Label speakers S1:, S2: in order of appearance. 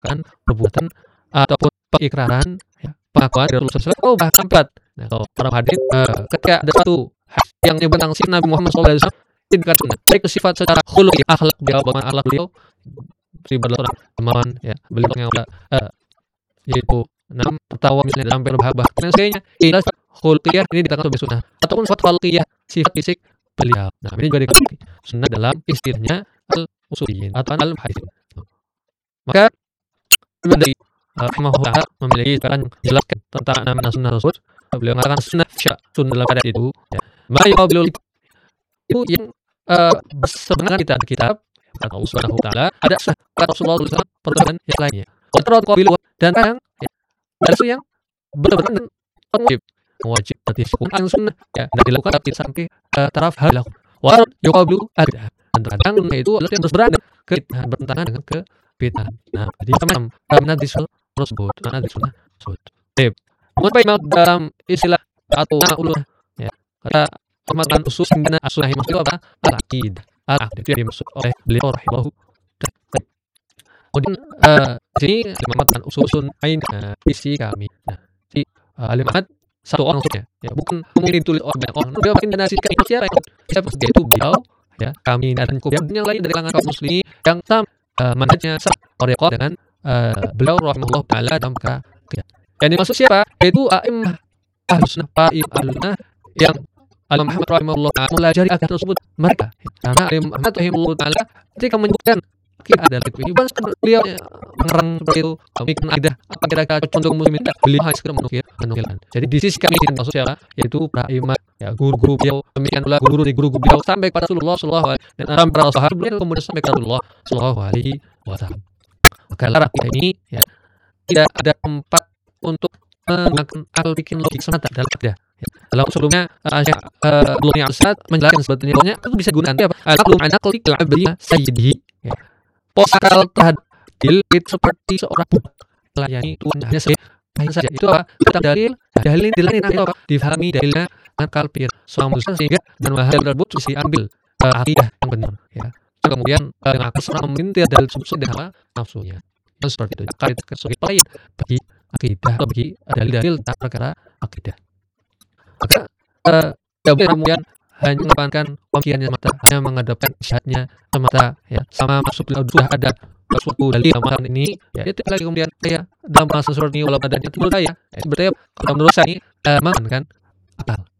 S1: melakukan perbuatan ataupun pengikraran, ya, pengakuan dari Rasulullah SAW, bahkan berat. Nah, kalau para hadis ketika ada satu hadis yang menyebut tentang sifat Nabi Muhammad SAW, dikatakan baik sifat secara khuluqi, akhlak beliau, bagaimana akhlak beliau, beliau seorang dermawan, ya, beliau yang yaitu tertawa misalnya dalam berbahas dan sebagainya. Ini sifat khuluqiyah, ini dikatakan sebagai sunnah, ataupun sifat khuluqiyah, sifat fisik beliau. Nah, ini juga dikatakan sunnah dalam istilahnya al-usuliyyin atau al-hadis. Maka dari rahimahullah memiliki sekarang menjelaskan tentang nama sunnah tersebut. Beliau mengatakan sunnah sunnah dalam keadaan itu, ya, beliau itu yang berseberangan kita kitab kata Allah Subhanahu wa taala, ada sunnah kata Rasulullah SAW perbuatan yang lainnya. Kontrol qabilu dan kadang, ya, ada sesuatu yang bertentangan dengan wajib berarti Quran sunnah, ya, dan dilakukan tapi sampai taraf hal wa yuqabilu ada. Dan terkadang itu adalah yang berseberangan bertentangan dengan kebid'ahan. Nah, jadi macam nanti tersebut, nanti sunnah tersebut. Mengapa dalam istilah atau ulama, ya, kata pemakan usus dengan as-sunnah itu apa? Al-aqidah. Al-aqidah itu dimaksud oleh beliau rahimahullah. Kemudian sini pemakan ususun ain visi kami. Nah, di alimat satu orang maksudnya, ya, bukan mungkin ditulis oleh banyak orang. Dia makin dinasikan siapa itu beliau, ya, kami dan yang lain dari kalangan kaum muslimin yang sama manhajnya sama dengan beliau rahimahullah taala dalam keadaan. Yang dimaksud siapa? Yaitu a'immah ahlus sunnah, ahlus yang Al Muhammad rahimahullah taala mempelajari akidah tersebut mereka. Karena Al Muhammad rahimahullah taala ketika menyebutkan akidah adalah itu, bukan beliau mengerang seperti itu, bikin akidah apa kira-kira contoh muslimin, beliau hanya sekedar menukilkan. Jadi di sisi kami tidak maksud siapa? Yaitu para imam, ya, guru-guru beliau, demikian pula guru dari guru beliau sampai kepada Rasulullah sallallahu alaihi wasallam dan para sahabat beliau kemudian sampai kepada Rasulullah sallallahu alaihi wasallam. Maka akidah ini, ya, tidak ada tempat untuk menggunakan akal bikin logik semata dalam akidah. Ya. Dalam sebelumnya belumnya Ustaz menjelaskan sebetulnya itu bisa digunakan apa? Al-aqlu an aqli al-abdi sayyidihi. Ya. Pos akal terhadap itu seperti seorang budak melayani tuannya saja. Itu apa? Kita dalil dilain apa? Difahami dalilnya akal pikir seorang manusia sehingga dan hal tersebut bisa diambil akidah yang benar, ya. Kemudian dengan akal seorang meminta dalil sesuai dengan apa? Nafsunya. Seperti itu. Kait sebagai poin bagi akidah atau bagi dalil-dalil tentang perkara akidah. Maka kemudian hanya mengedepankan pemikirannya semata, hanya menghadapkan syahadnya semata, ya, sama maksud sudah ada suatu dalil dalam ini, ya, itu lagi kemudian saya dalam bahasa seperti ini walaupun adanya menurut saya, berarti kalau menurut saya ini mengamankan akal.